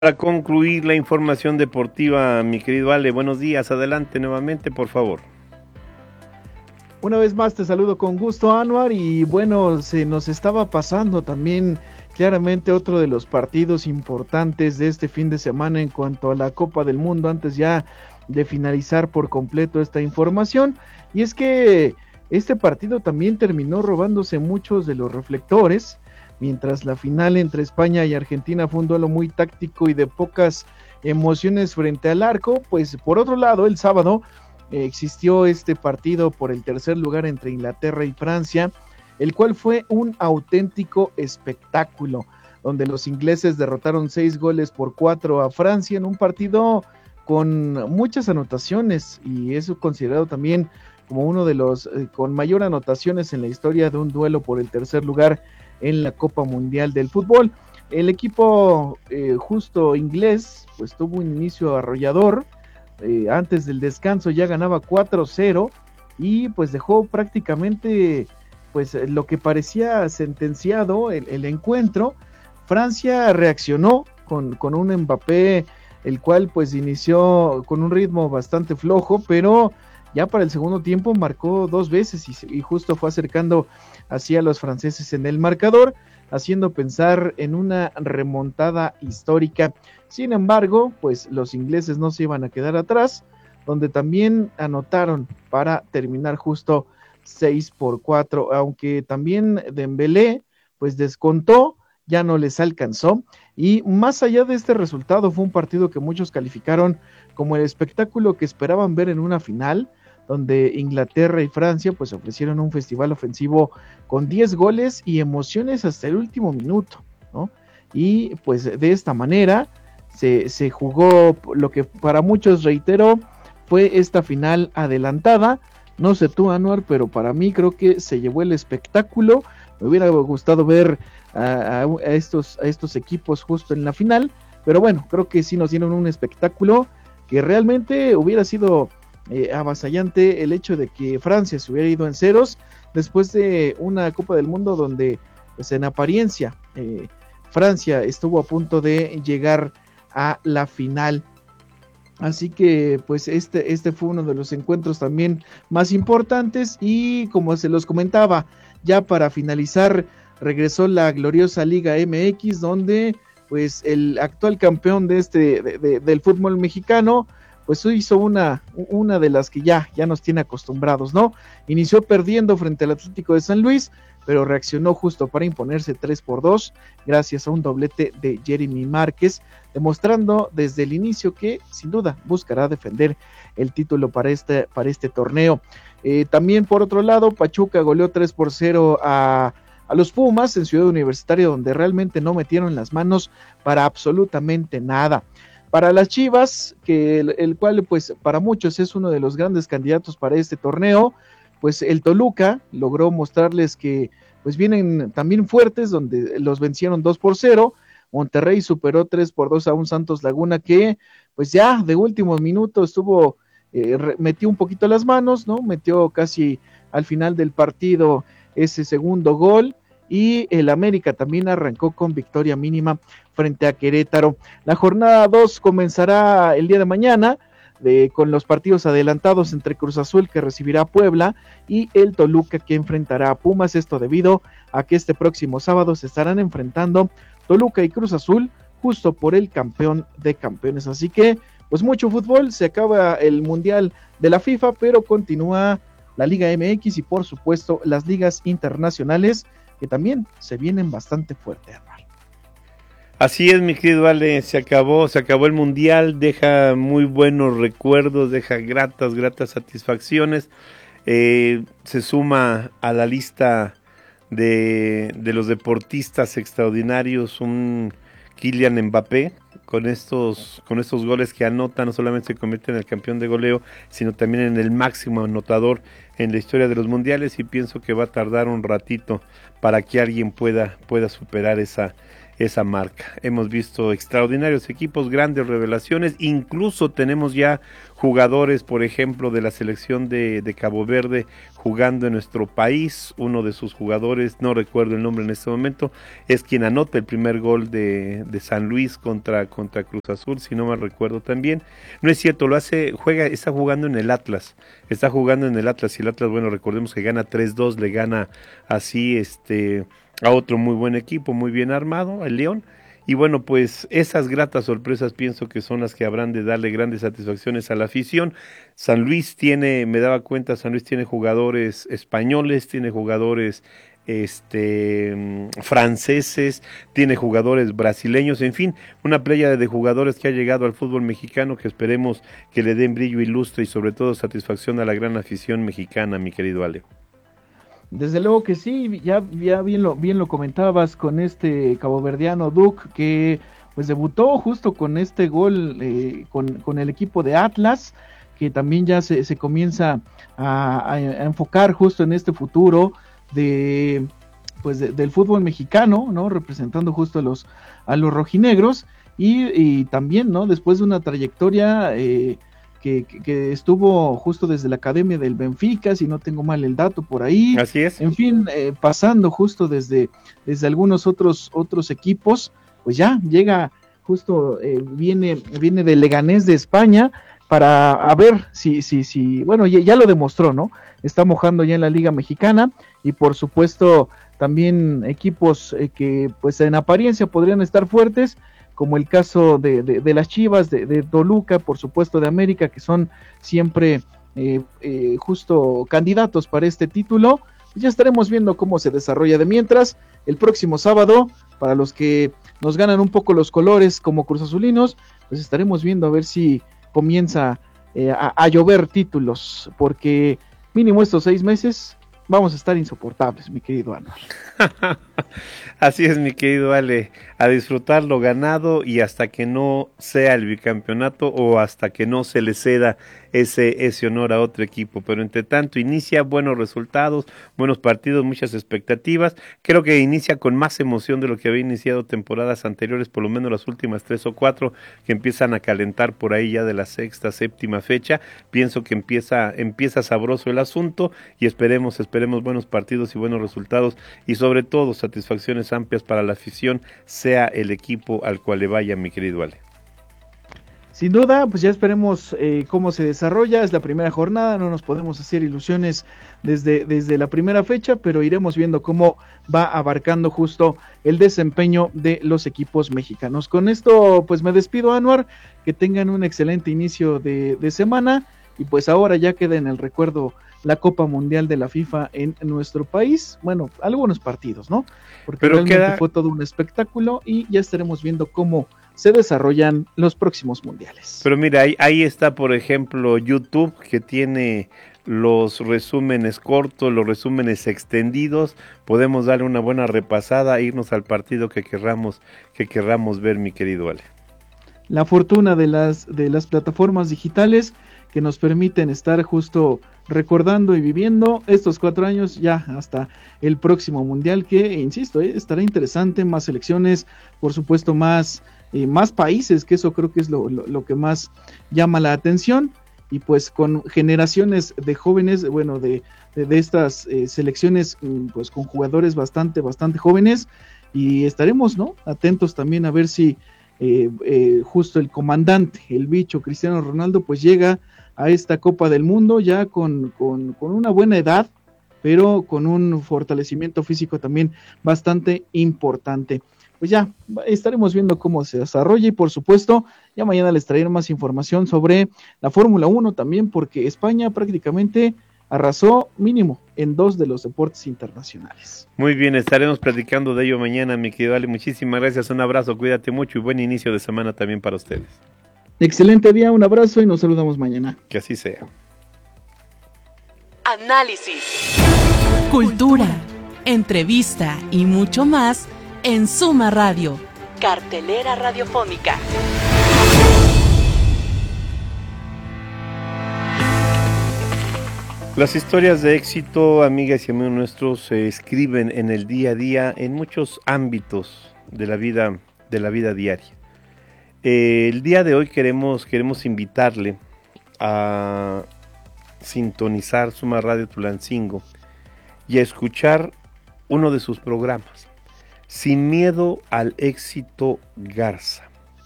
Para concluir la información deportiva, mi querido Ale, buenos días, adelante nuevamente, por favor. Una vez más te saludo con gusto, Anuar, y bueno, se nos estaba pasando también claramente otro de los partidos importantes de este fin de semana en cuanto a la Copa del Mundo, antes ya de finalizar por completo esta información, y es que este partido también terminó robándose muchos de los reflectores. Mientras la final entre España y Argentina fue un duelo muy táctico y de pocas emociones frente al arco, pues por otro lado el sábado existió este partido por el tercer lugar entre Inglaterra y Francia, el cual fue un auténtico espectáculo, donde los ingleses derrotaron 6-4 a Francia en un partido con muchas anotaciones y es considerado también como uno de los con mayor anotaciones en la historia de un duelo por el tercer lugar en la Copa Mundial del Fútbol. El equipo justo inglés pues tuvo un inicio arrollador, antes del descanso ya ganaba 4-0 y pues dejó prácticamente pues lo que parecía sentenciado el encuentro. Francia reaccionó con un Mbappé, el cual pues inició con un ritmo bastante flojo, pero ya para el segundo tiempo marcó dos veces y justo fue acercando así a los franceses en el marcador, haciendo pensar en una remontada histórica. Sin embargo, pues los ingleses no se iban a quedar atrás, donde también anotaron para terminar justo 6-4, aunque también Dembélé pues descontó, ya no les alcanzó, y más allá de este resultado fue un partido que muchos calificaron como el espectáculo que esperaban ver en una final, donde Inglaterra y Francia pues ofrecieron un festival ofensivo con 10 goles y emociones hasta el último minuto, ¿no? Y pues de esta manera se jugó lo que para muchos, reitero, fue esta final adelantada. No sé tú, Anuar, pero para mí creo que se llevó el espectáculo. Me hubiera gustado ver a estos equipos justo en la final, pero bueno, creo que sí nos dieron un espectáculo que realmente hubiera sido avasallante el hecho de que Francia se hubiera ido en ceros después de una Copa del Mundo donde pues en apariencia Francia estuvo a punto de llegar a la final. Así que pues este fue uno de los encuentros también más importantes y como se los comentaba, ya para finalizar regresó la gloriosa Liga MX, donde pues el actual campeón del fútbol mexicano pues hizo una de las que ya nos tiene acostumbrados, ¿no? Inició perdiendo frente al Atlético de San Luis, pero reaccionó justo para imponerse 3-2, gracias a un doblete de Jeremy Márquez, demostrando desde el inicio que sin duda buscará defender el título para este torneo. También por otro lado, Pachuca goleó 3-0 a los Pumas en Ciudad Universitaria, donde realmente no metieron las manos para absolutamente nada. Para las Chivas, que el cual pues para muchos es uno de los grandes candidatos para este torneo, pues el Toluca logró mostrarles que pues vienen también fuertes, donde los vencieron 2-0, Monterrey superó 3-2 a un Santos Laguna que pues ya de últimos minutos metió un poquito las manos, ¿no? Metió casi al final del partido ese segundo gol, y el América también arrancó con victoria mínima frente a Querétaro. La jornada 2 comenzará el día de mañana con los partidos adelantados entre Cruz Azul, que recibirá a Puebla, y el Toluca, que enfrentará a Pumas, esto debido a que este próximo sábado se estarán enfrentando Toluca y Cruz Azul justo por el campeón de campeones. Así que pues mucho fútbol, se acaba el Mundial de la FIFA, pero continúa la Liga MX y por supuesto las ligas internacionales, que también se vienen bastante fuertes. Así es, mi querido Ale, se acabó el Mundial, deja muy buenos recuerdos, deja gratas satisfacciones, se suma a la lista de los deportistas extraordinarios un Kylian Mbappé, con estos goles que anota, no solamente se convierte en el campeón de goleo, sino también en el máximo anotador en la historia de los mundiales, y pienso que va a tardar un ratito para que alguien pueda superar esa esa marca. Hemos visto extraordinarios equipos, grandes revelaciones, incluso tenemos ya jugadores, por ejemplo, de la selección de Cabo Verde jugando en nuestro país. Uno de sus jugadores, no recuerdo el nombre en este momento, es quien anota el primer gol de San Luis contra Cruz Azul, si no mal recuerdo también. No es cierto, está jugando en el Atlas, y el Atlas, bueno, recordemos que gana 3-2, le gana así a otro muy buen equipo, muy bien armado, el León. Y bueno, pues esas gratas sorpresas pienso que son las que habrán de darle grandes satisfacciones a la afición. San Luis tiene jugadores españoles, tiene jugadores franceses, tiene jugadores brasileños, en fin, una playa de jugadores que ha llegado al fútbol mexicano que esperemos que le den brillo y lustre y sobre todo satisfacción a la gran afición mexicana, mi querido Ale. Desde luego que sí, ya bien lo comentabas con este caboverdiano Duke, que pues debutó justo con este gol con el equipo de Atlas, que también ya se comienza a enfocar justo en este futuro del fútbol mexicano, ¿no? Representando justo a los rojinegros, y también, ¿no? Después de una trayectoria que estuvo justo desde la academia del Benfica, si no tengo mal el dato por ahí. Así es. En fin, pasando justo desde algunos otros equipos, pues ya llega justo, viene del Leganés de España para a ver si bueno, ya lo demostró, ¿no? Está mojando ya en la Liga Mexicana, y por supuesto también equipos que pues en apariencia podrían estar fuertes, como el caso de las Chivas, de Toluca, por supuesto de América, que son siempre justo candidatos para este título. Ya estaremos viendo cómo se desarrolla. De mientras, el próximo sábado, para los que nos ganan un poco los colores como cruzazulinos, pues estaremos viendo a ver si comienza a llover títulos, porque mínimo estos 6 meses vamos a estar insoportables, mi querido Anuar. Así es, mi querido Ale, a disfrutar lo ganado y hasta que no sea el bicampeonato o hasta que no se le ceda ese honor a otro equipo, pero entre tanto inicia buenos resultados, buenos partidos, muchas expectativas. Creo que inicia con más emoción de lo que había iniciado temporadas anteriores, por lo menos las últimas 3 o 4 que empiezan a calentar por ahí ya de la 6ª, 7ª fecha. Pienso que empieza sabroso el asunto y esperemos buenos partidos y buenos resultados y sobre todo satisfacciones amplias para la afición, sea el equipo al cual le vaya, mi querido Ale. Sin duda, pues ya esperemos cómo se desarrolla. Es la primera jornada, no nos podemos hacer ilusiones desde la primera fecha, pero iremos viendo cómo va abarcando justo el desempeño de los equipos mexicanos. Con esto, pues me despido, Anuar, que tengan un excelente inicio de semana, y pues ahora ya queda en el recuerdo la Copa Mundial de la FIFA en nuestro país. Bueno, algunos partidos, ¿no? Porque pero realmente fue todo un espectáculo, y ya estaremos viendo cómo se desarrollan los próximos mundiales. Pero mira, ahí está, por ejemplo, YouTube, que tiene los resúmenes cortos, los resúmenes extendidos. Podemos darle una buena repasada e irnos al partido que querramos ver, mi querido Ale. La fortuna de las plataformas digitales que nos permiten estar justo recordando y viviendo estos 4 años ya hasta el próximo mundial, que insisto, estará interesante, más selecciones, por supuesto más países, que eso creo que es lo que más llama la atención, y pues con generaciones de jóvenes, bueno, de estas selecciones, pues con jugadores bastante jóvenes, y estaremos, ¿no?, atentos también a ver si justo el comandante, el bicho Cristiano Ronaldo, pues llega a esta Copa del Mundo ya con una buena edad, pero con un fortalecimiento físico también bastante importante. Pues ya estaremos viendo cómo se desarrolla, y por supuesto ya mañana les traeré más información sobre la Fórmula 1 también, porque España prácticamente arrasó mínimo en 2 de los deportes internacionales. Muy bien, estaremos platicando de ello mañana, mi querido Ale. Muchísimas gracias, un abrazo, cuídate mucho y buen inicio de semana también para ustedes. Excelente día, un abrazo y nos saludamos mañana. Que así sea. Análisis, cultura, entrevista y mucho más en Suma Radio, cartelera radiofónica. Las historias de éxito, amigas y amigos nuestros, se escriben en el día a día en muchos ámbitos de la vida diaria. El día de hoy queremos invitarle a sintonizar Suma Radio Tulancingo y a escuchar uno de sus programas, Sin Miedo al Éxito Garza.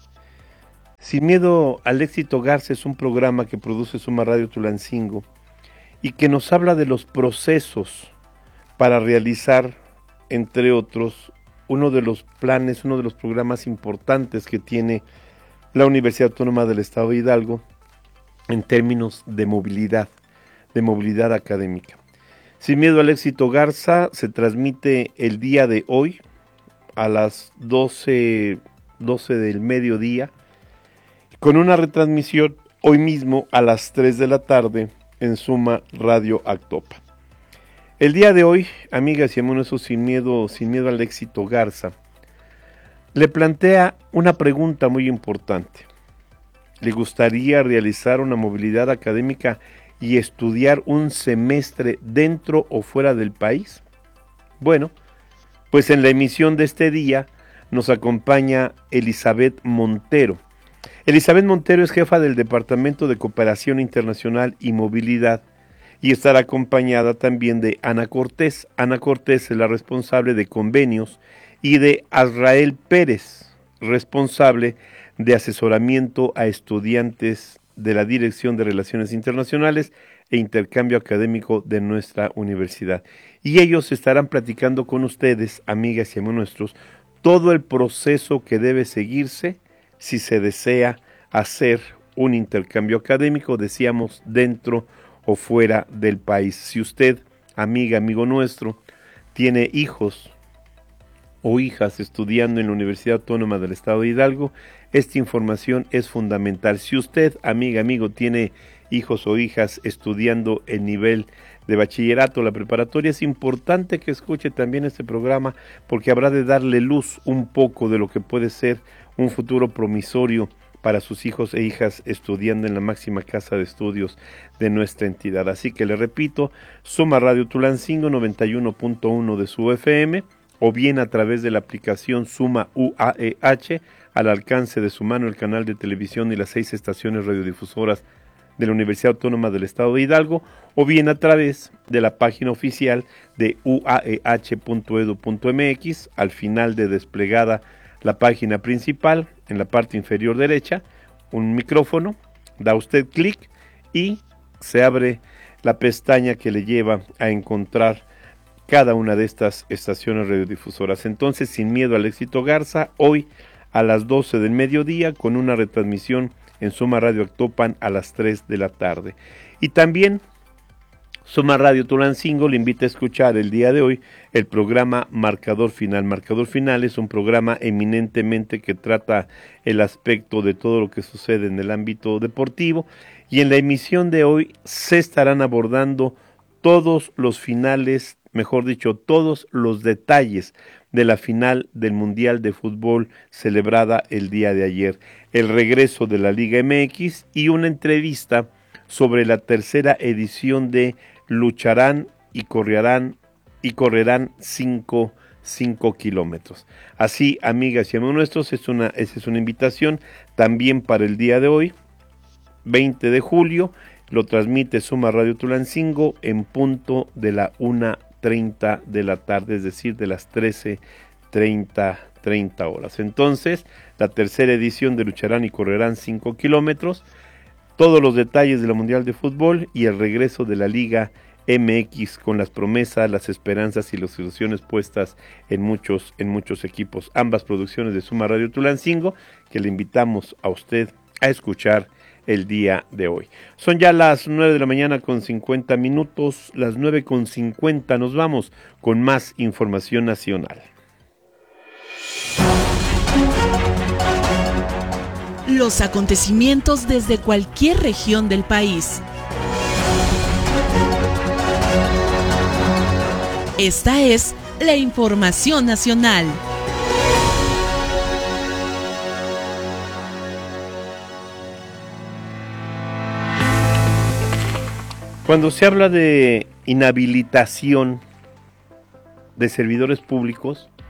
Sin Miedo al Éxito Garza es un programa que produce Suma Radio Tulancingo y que nos habla de los procesos para realizar, entre otros, uno de los programas importantes que tiene la Universidad Autónoma del Estado de Hidalgo en términos de movilidad académica. Sin Miedo al Éxito Garza se transmite el día de hoy a las 12 del mediodía, con una retransmisión hoy mismo a las 3 de la tarde en Suma Radio Actopan. El día de hoy, amigas y amigos, Sin Miedo al Éxito Garza le plantea una pregunta muy importante. ¿Le gustaría realizar una movilidad académica y estudiar un semestre dentro o fuera del país? Bueno, pues en la emisión de este día nos acompaña Elizabeth Montero. Elizabeth Montero es jefa del Departamento de Cooperación Internacional y Movilidad y estará acompañada también de Ana Cortés. Ana Cortés es la responsable de convenios y de Azrael Pérez, responsable de asesoramiento a estudiantes de la Dirección de Relaciones Internacionales e Intercambio Académico de nuestra universidad. Y ellos estarán platicando con ustedes, amigas y amigos nuestros, todo el proceso que debe seguirse si se desea hacer un intercambio académico, decíamos, dentro o fuera del país. Si usted, amiga, amigo nuestro, tiene hijos o hijas estudiando en la Universidad Autónoma del Estado de Hidalgo, esta información es fundamental. Si usted, amiga, amigo, tiene hijos o hijas estudiando el nivel de bachillerato, la preparatoria, es importante que escuche también este programa porque habrá de darle luz un poco de lo que puede ser un futuro promisorio para sus hijos e hijas estudiando en la máxima casa de estudios de nuestra entidad. Así que le repito, Suma Radio Tulancingo 91.1 de su FM, o bien a través de la aplicación Suma UAEH, al alcance de su mano el canal de televisión y las 6 estaciones radiodifusoras de la Universidad Autónoma del Estado de Hidalgo, o bien a través de la página oficial de uaeh.edu.mx, al final de desplegada la página principal, en la parte inferior derecha, un micrófono, da usted clic y se abre la pestaña que le lleva a encontrar cada una de estas estaciones radiodifusoras. Entonces, Sin Miedo al Éxito Garza, hoy a las 12 del mediodía, con una retransmisión en Suma Radio Actopan a las 3 de la tarde. Y también Suma Radio Tulancingo le invita a escuchar el día de hoy el programa Marcador Final. Marcador Final es un programa eminentemente que trata el aspecto de todo lo que sucede en el ámbito deportivo, y en la emisión de hoy se estarán abordando todos los finales, mejor dicho, todos los detalles de la final del Mundial de Fútbol celebrada el día de ayer, el regreso de la Liga MX y una entrevista sobre la tercera edición de Lucharán y correrán 5 kilómetros. Así, amigas y amigos nuestros, esa es una invitación también para el día de hoy, 20 de julio, lo transmite Suma Radio Tulancingo en punto de la 1:30 de la tarde, es decir, de las 13:30 horas. Entonces, la tercera edición de Lucharán y correrán 5 kilómetros, todos los detalles de la Mundial de Fútbol y el regreso de la Liga MX con las promesas, las esperanzas y las ilusiones puestas en muchos equipos. Ambas producciones de Suma Radio Tulancingo que le invitamos a usted a escuchar el día de hoy. Son ya las 9 de la mañana con 50 minutos, las 9:50 nos vamos con más información nacional. Los acontecimientos desde cualquier región del país. Esta es la información nacional. Cuando se habla de inhabilitación de servidores públicos,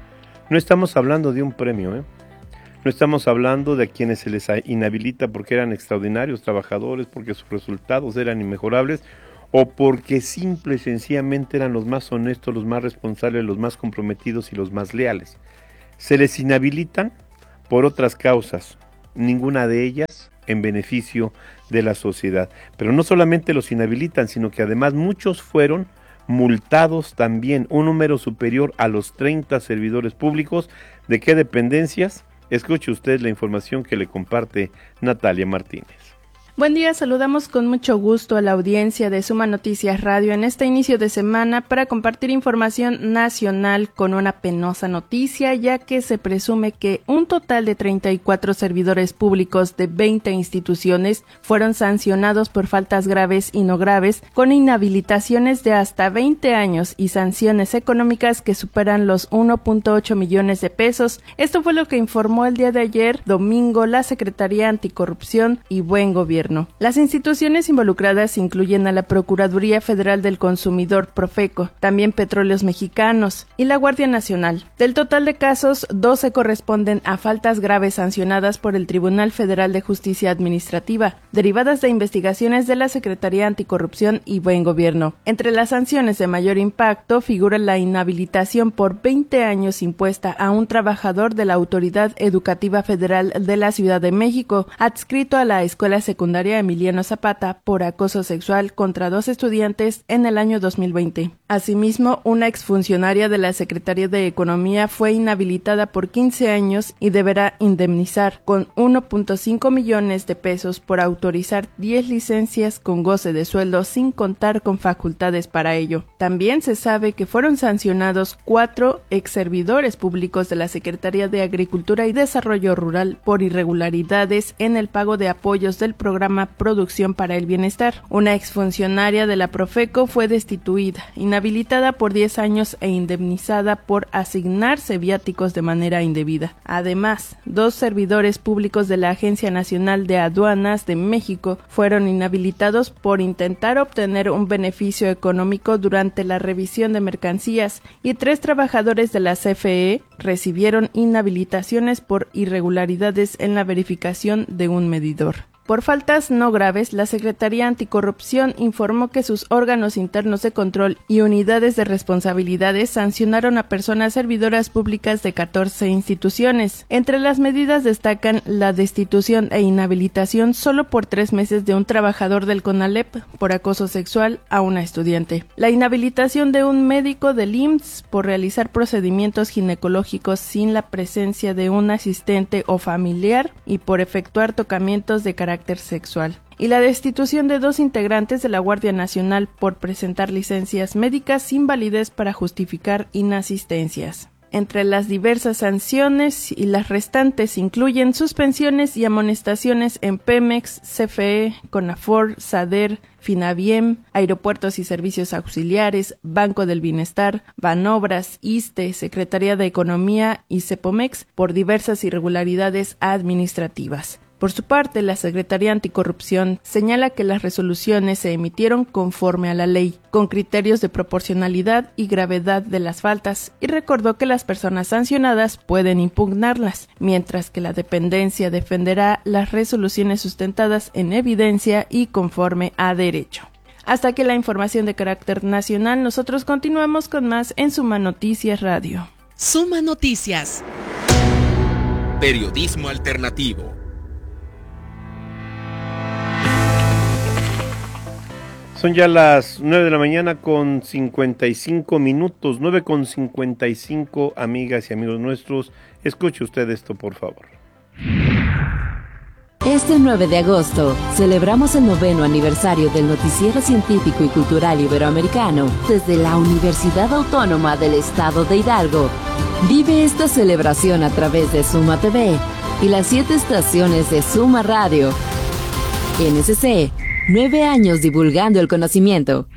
No estamos hablando de un premio, ¿eh? No estamos hablando de a quienes se les inhabilita porque eran extraordinarios trabajadores, porque sus resultados eran inmejorables o porque simple y sencillamente eran los más honestos, los más responsables, los más comprometidos y los más leales. Se les inhabilitan por otras causas, ninguna de ellas en beneficio de la sociedad. Pero no solamente los inhabilitan, sino que además muchos fueron multados también, un número superior a los 30 servidores públicos. ¿De qué dependencias? Escuche usted la información que le comparte Natalia Martínez. Buen día, saludamos con mucho gusto a la audiencia de Suma Noticias Radio en este inicio de semana para compartir información nacional con una penosa noticia, ya que se presume que un total de 34 servidores públicos de 20 instituciones fueron sancionados por faltas graves y no graves, con inhabilitaciones de hasta 20 años y sanciones económicas que superan los 1.8 millones de pesos. Esto fue lo que informó el día de ayer, domingo, la Secretaría Anticorrupción y Buen Gobierno. Las instituciones involucradas incluyen a la Procuraduría Federal del Consumidor, Profeco, también Petróleos Mexicanos y la Guardia Nacional. Del total de casos, 12 corresponden a faltas graves sancionadas por el Tribunal Federal de Justicia Administrativa, derivadas de investigaciones de la Secretaría Anticorrupción y Buen Gobierno. Entre las sanciones de mayor impacto figura la inhabilitación por 20 años impuesta a un trabajador de la Autoridad Educativa Federal de la Ciudad de México, adscrito a la Escuela Secundaria Emiliano Zapata por acoso sexual contra 2 estudiantes en el año 2020. Asimismo, una exfuncionaria de la Secretaría de Economía fue inhabilitada por 15 años y deberá indemnizar con 1.5 millones de pesos por autorizar 10 licencias con goce de sueldo sin contar con facultades para ello. También se sabe que fueron sancionados 4 exservidores públicos de la Secretaría de Agricultura y Desarrollo Rural por irregularidades en el pago de apoyos del programa Producción para el Bienestar. Una exfuncionaria de la Profeco fue destituida, inhabilitada por 10 años e indemnizada por asignarse viáticos de manera indebida. Además, 2 servidores públicos de la Agencia Nacional de Aduanas de México fueron inhabilitados por intentar obtener un beneficio económico durante la revisión de mercancías y 3 trabajadores de la CFE recibieron inhabilitaciones por irregularidades en la verificación de un medidor. Por faltas no graves, la Secretaría Anticorrupción informó que sus órganos internos de control y unidades de responsabilidades sancionaron a personas servidoras públicas de 14 instituciones. Entre las medidas destacan la destitución e inhabilitación solo por 3 meses de un trabajador del CONALEP por acoso sexual a una estudiante, la inhabilitación de un médico del IMSS por realizar procedimientos ginecológicos sin la presencia de un asistente o familiar y por efectuar tocamientos de carácter sexual, y la destitución de 2 integrantes de la Guardia Nacional por presentar licencias médicas sin validez para justificar inasistencias. Entre las diversas sanciones y las restantes incluyen suspensiones y amonestaciones en Pemex, CFE, CONAFOR, SADER, Finaviem, Aeropuertos y Servicios Auxiliares, Banco del Bienestar, Banobras, ISSSTE, Secretaría de Economía y CEPOMEX por diversas irregularidades administrativas. Por su parte, la Secretaría Anticorrupción señala que las resoluciones se emitieron conforme a la ley, con criterios de proporcionalidad y gravedad de las faltas, y recordó que las personas sancionadas pueden impugnarlas, mientras que la dependencia defenderá las resoluciones sustentadas en evidencia y conforme a derecho. Hasta aquí la información de carácter nacional. Nosotros continuamos con más en Suma Noticias Radio. Suma Noticias. Periodismo alternativo. Son ya las 9 de la mañana con 55 minutos, 9 con 55, amigas y amigos nuestros. Escuche usted esto, por favor. Este 9 de agosto celebramos el 9º aniversario del Noticiero Científico y Cultural Iberoamericano desde la Universidad Autónoma del Estado de Hidalgo. Vive esta celebración a través de Suma TV y las 7 estaciones de Suma Radio. NSC, 9 años divulgando el conocimiento.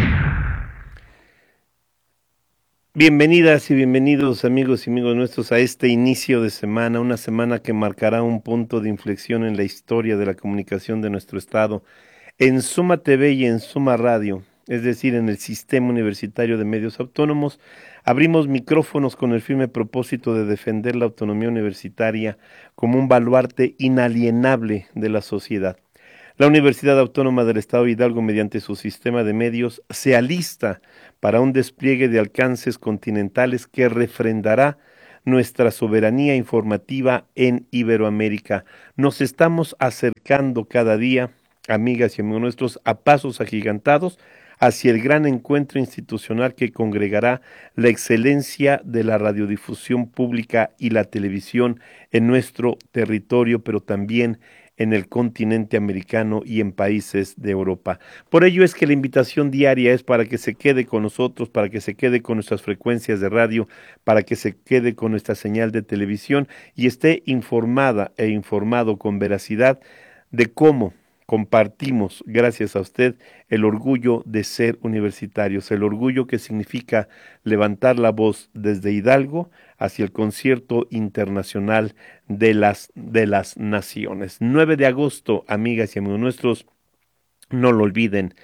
Bienvenidas y bienvenidos amigos y amigos nuestros a este inicio de semana, una semana que marcará un punto de inflexión en la historia de la comunicación de nuestro estado. En Suma TV y en Suma Radio es decir, en el Sistema Universitario de Medios Autónomos, abrimos micrófonos con el firme propósito de defender la autonomía universitaria como un baluarte inalienable de la sociedad. La Universidad Autónoma del Estado de Hidalgo, mediante su sistema de medios, se alista para un despliegue de alcances continentales que refrendará nuestra soberanía informativa en Iberoamérica. Nos estamos acercando cada día, amigas y amigos nuestros, a pasos agigantados hacia el gran encuentro institucional que congregará la excelencia de la radiodifusión pública y la televisión en nuestro territorio, pero también en el continente americano y en países de Europa. Por ello es que la invitación diaria es para que se quede con nosotros, para que se quede con nuestras frecuencias de radio, para que se quede con nuestra señal de televisión y esté informada e informado con veracidad de cómo compartimos, gracias a usted, el orgullo de ser universitarios, el orgullo que significa levantar la voz desde Hidalgo hacia el concierto internacional de las naciones. 9 de agosto, amigas y amigos nuestros, no lo olviden,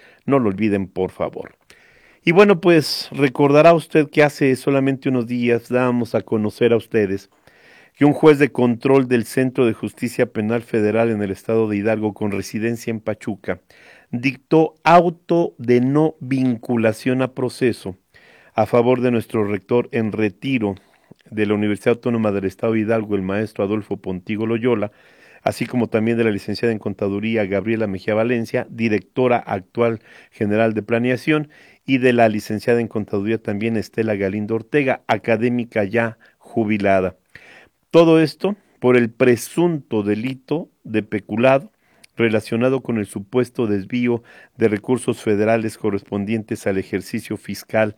por favor. Y bueno, pues recordará usted que hace solamente unos días dábamos a conocer a ustedes que un juez de control del Centro de Justicia Penal Federal en el estado de Hidalgo con residencia en Pachuca dictó auto de no vinculación a proceso a favor de nuestro rector en retiro de la Universidad Autónoma del Estado de Hidalgo, el maestro Adolfo Pontigo Loyola, así como también de la licenciada en Contaduría Gabriela Mejía Valencia, directora actual general de Planeación, y de la licenciada en Contaduría también Estela Galindo Ortega, académica ya jubilada. Todo esto por el presunto delito de peculado relacionado con el supuesto desvío de recursos federales correspondientes al ejercicio fiscal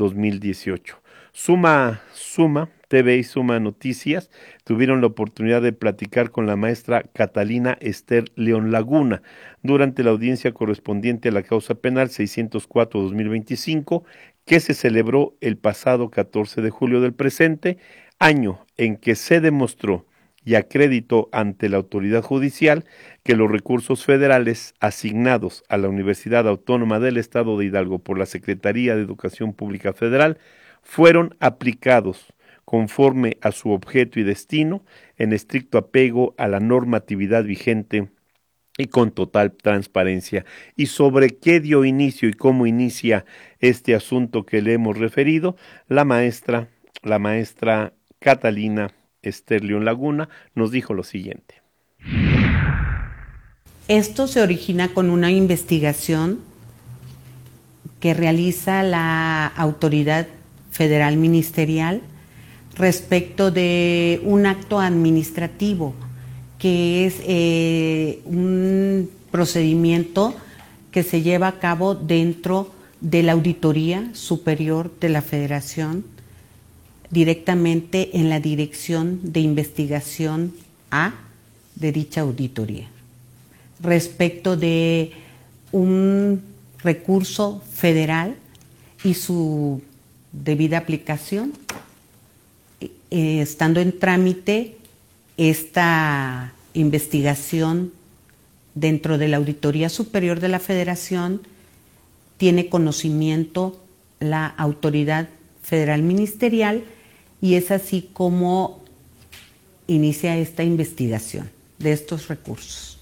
2018. Suma TV y Suma Noticias tuvieron la oportunidad de platicar con la maestra Catalina Esther León Laguna durante la audiencia correspondiente a la causa penal 604-2025 que se celebró el pasado 14 de julio del presente, año en que se demostró y acreditó ante la autoridad judicial que los recursos federales asignados a la Universidad Autónoma del Estado de Hidalgo por la Secretaría de Educación Pública Federal fueron aplicados conforme a su objeto y destino, en estricto apego a la normatividad vigente y con total transparencia. ¿Y sobre qué dio inicio y cómo inicia este asunto que le hemos referido? La maestra Catalina Esther León Laguna nos dijo lo siguiente. Esto se origina con una investigación que realiza la autoridad federal ministerial respecto de un acto administrativo que es un procedimiento que se lleva a cabo dentro de la Auditoría Superior de la Federación, directamente en la Dirección de Investigación A de dicha auditoría, respecto de un recurso federal y su debida aplicación, estando en trámite esta investigación dentro de la Auditoría Superior de la Federación, tiene conocimiento la autoridad federal ministerial y es así como inicia esta investigación de estos recursos.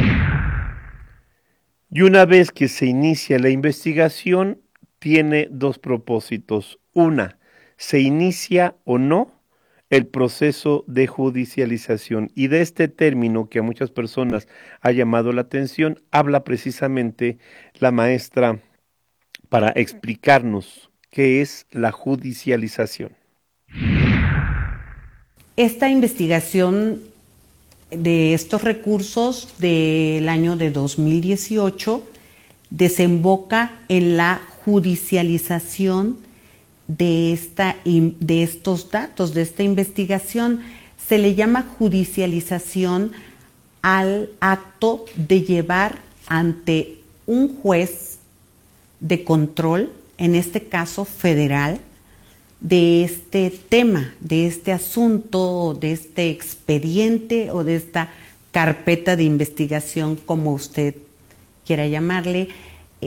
Y una vez que se inicia la investigación, tiene dos propósitos. Una, se inicia o no el proceso de judicialización. Y de este término que a muchas personas ha llamado la atención, habla precisamente la maestra para explicarnos qué es la judicialización. Esta investigación de estos recursos del año de 2018 desemboca en la judicialización de estos datos, de esta investigación. Se le llama judicialización al acto de llevar ante un juez de control, en este caso federal, de este tema, de este asunto, de este expediente o de esta carpeta de investigación, como usted quiera llamarle,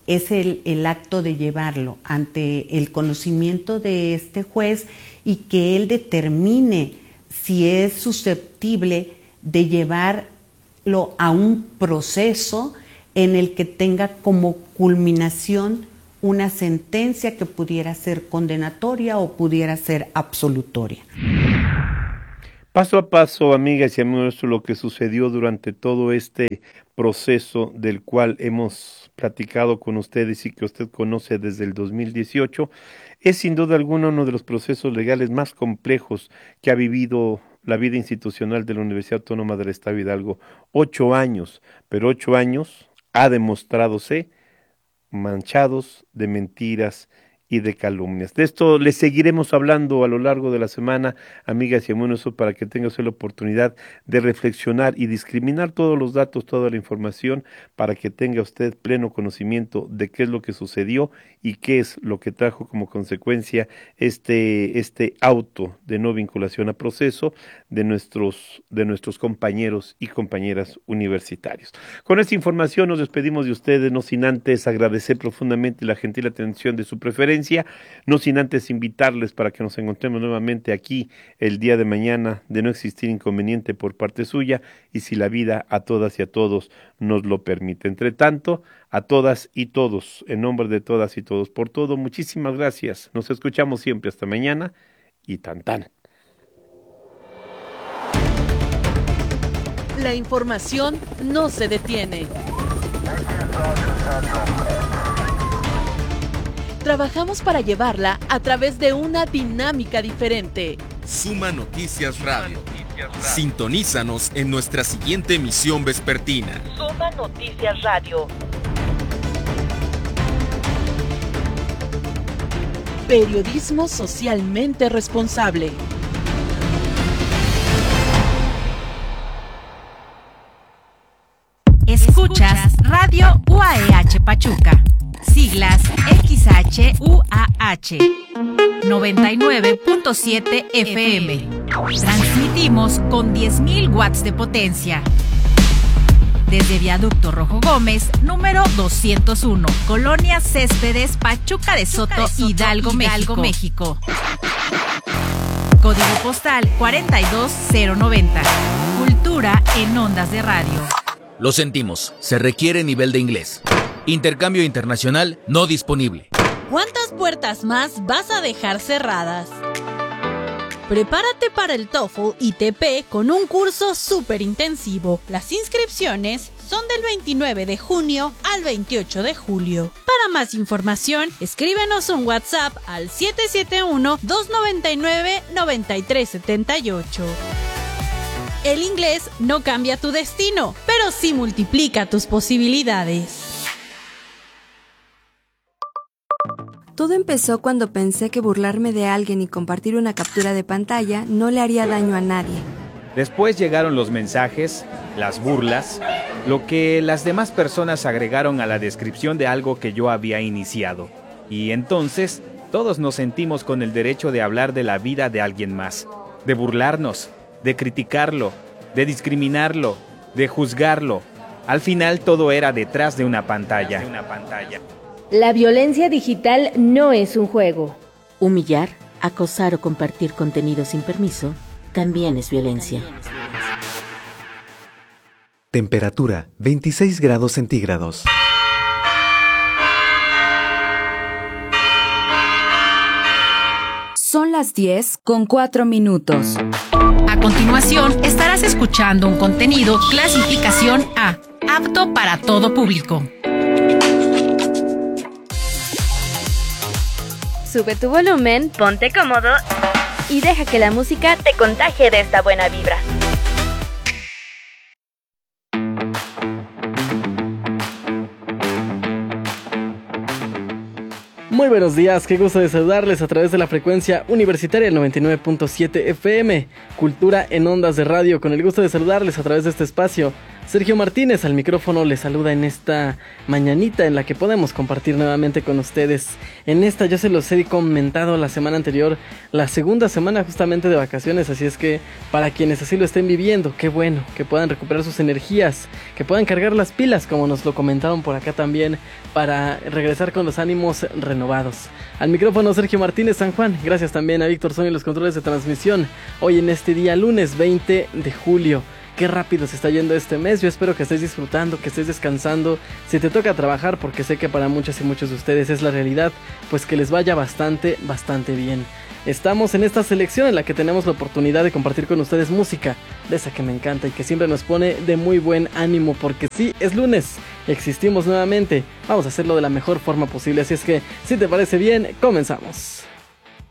es el acto de llevarlo ante el conocimiento de este juez y que él determine si es susceptible de llevarlo a un proceso en el que tenga como culminación una sentencia que pudiera ser condenatoria o pudiera ser absolutoria. Paso a paso, amigas y amigos, lo que sucedió durante todo este proceso del cual hemos platicado con ustedes y que usted conoce desde el 2018, es sin duda alguna uno de los procesos legales más complejos que ha vivido la vida institucional de la Universidad Autónoma del Estado de Hidalgo. 8 años, pero 8 años ha demostradose manchados de mentiras y de calumnias. De esto les seguiremos hablando a lo largo de la semana, amigas y amigos, para que tenga usted la oportunidad de reflexionar y discriminar todos los datos, toda la información, para que tenga usted pleno conocimiento de qué es lo que sucedió y qué es lo que trajo como consecuencia este auto de no vinculación a proceso de nuestros compañeros y compañeras universitarios. Con esta información nos despedimos de ustedes, no sin antes agradecer profundamente la gentil atención de su preferencia, no sin antes invitarles para que nos encontremos nuevamente aquí el día de mañana, de no existir inconveniente por parte suya y si la vida a todas y a todos nos lo permite. Entre tanto, a todas y todos, en nombre de todas y todos, por todo, muchísimas gracias. Nos escuchamos siempre hasta mañana y tan tan. La información no se detiene. Trabajamos para llevarla a través de una dinámica diferente. Suma Noticias Radio. Sintonízanos en nuestra siguiente emisión vespertina. Suma Noticias Radio. Periodismo socialmente responsable. Escuchas Radio UAEH Pachuca. Siglas XHUAH 99.7 FM. Transmitimos con 10.000 watts de potencia. Desde Viaducto Rojo Gómez, número 201, Colonia Céspedes, Pachuca de Soto, Hidalgo, México. Código postal 42090. Cultura en ondas de radio. Lo sentimos, se requiere nivel de inglés. Intercambio internacional no disponible. ¿Cuántas puertas más vas a dejar cerradas? Prepárate para el TOEFL ITP con un curso súper intensivo. Las inscripciones son del 29 de junio al 28 de julio. Para más información, escríbenos un WhatsApp al 771-299-9378. El inglés no cambia tu destino, pero sí multiplica tus posibilidades. Todo empezó cuando pensé que burlarme de alguien y compartir una captura de pantalla no le haría daño a nadie. Después llegaron los mensajes, las burlas, lo que las demás personas agregaron a la descripción de algo que yo había iniciado. Y entonces, todos nos sentimos con el derecho de hablar de la vida de alguien más, de burlarnos, de criticarlo, de discriminarlo, de juzgarlo. Al final todo era detrás de una pantalla. La violencia digital no es un juego. Humillar, acosar o compartir contenido sin permiso también es violencia. Temperatura 26 grados centígrados. Son las 10:04. A continuación, estarás escuchando un contenido clasificación A, apto para todo público. Sube tu volumen, ponte cómodo y deja que la música te contagie de esta buena vibra. Muy buenos días, qué gusto de saludarles a través de la frecuencia universitaria 99.7 FM, Cultura en Ondas de Radio, con el gusto de saludarles a través de este espacio. Sergio Martínez al micrófono les saluda en esta mañanita en la que podemos compartir nuevamente con ustedes. En esta ya se los he comentado la semana anterior, la segunda semana justamente de vacaciones, así es que para quienes así lo estén viviendo, qué bueno, que puedan recuperar sus energías, que puedan cargar las pilas como nos lo comentaron por acá también, para regresar con los ánimos renovados. Al micrófono Sergio Martínez San Juan, gracias también a Víctor Son y los controles de transmisión, hoy en este día lunes 20 de julio. Qué rápido se está yendo este mes, yo espero que estés disfrutando, que estés descansando, si te toca trabajar, porque sé que para muchas y muchos de ustedes es la realidad, pues que les vaya bastante bien. Estamos en esta selección en la que tenemos la oportunidad de compartir con ustedes música, de esa que me encanta y que siempre nos pone de muy buen ánimo, porque sí, es lunes, existimos nuevamente, vamos a hacerlo de la mejor forma posible, así es que, si te parece bien, comenzamos.